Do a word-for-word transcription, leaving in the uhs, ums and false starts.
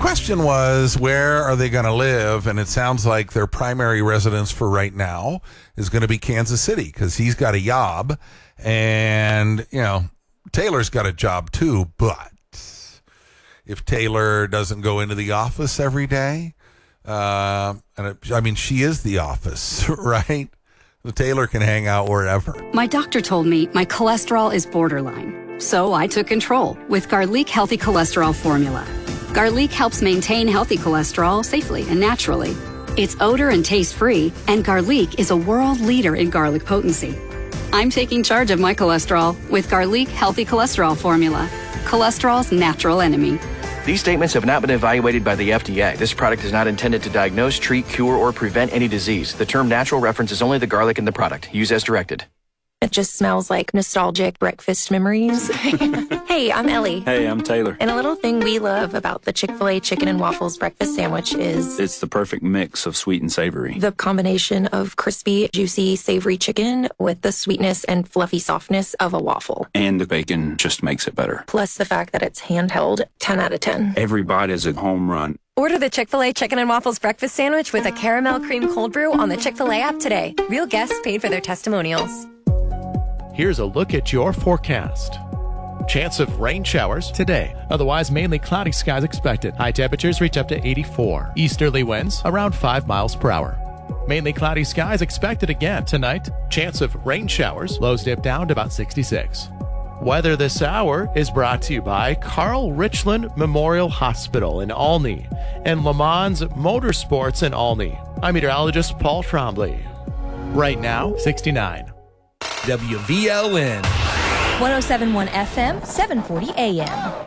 question was, where are they going to live? And it sounds like their primary residence for right now is going to be Kansas City because he's got a job. And, you know, Taylor's got a job too. But if Taylor doesn't go into the office every day, uh, and it, I mean, she is the office, right? The Taylor can hang out wherever. My doctor told me my cholesterol is borderline. So I took control with Garlic Healthy Cholesterol Formula. Garlic helps maintain healthy cholesterol safely and naturally. It's odor and taste free, and Garlic is a world leader in garlic potency. I'm taking charge of my cholesterol with Garlic Healthy Cholesterol Formula. Cholesterol's natural enemy. These statements have not been evaluated by the F D A. This product is not intended to diagnose, treat, cure, or prevent any disease. The term natural references only the garlic in the product. Use as directed. It just smells like nostalgic breakfast memories. Hey, I'm Ellie. Hey, I'm Taylor. And a little thing we love about the Chick-fil-A Chicken and Waffles breakfast sandwich is... It's the perfect mix of sweet and savory. The combination of crispy, juicy, savory chicken with the sweetness and fluffy softness of a waffle. And the bacon just makes it better. Plus the fact that it's handheld, ten out of ten. Every bite is a home run. Order the Chick-fil-A Chicken and Waffles breakfast sandwich with a caramel cream cold brew on the Chick-fil-A app today. Real guests paid for their testimonials. Here's a look at your forecast. Chance of rain showers today. Otherwise, mainly cloudy skies expected. High temperatures reach up to eighty-four. Easterly winds around five miles per hour. Mainly cloudy skies expected again tonight. Chance of rain showers. Lows dip down to about sixty-six. Weather this hour is brought to you by Carl Richland Memorial Hospital in Olney and Le Mans Motorsports in Olney. I'm meteorologist Paul Trombley. Right now, sixty-nine. W V L N one oh seven point one F M, seven forty A M.